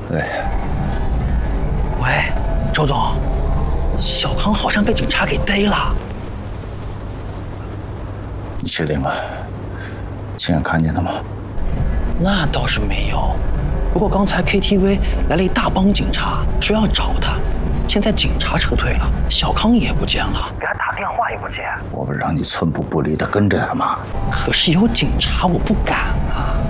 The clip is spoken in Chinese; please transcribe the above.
喂， 喂，周总，小康好像被警察给逮了。 你确定吗？亲眼看见的吗？ 那倒是没有，不过刚才 KTV 来了一大帮警察，说要找他。现在警察撤退了，小康也不见了，给他打电话也不接。 我不是让你寸步不离的跟着他吗？ 可是有警察，我不敢啊。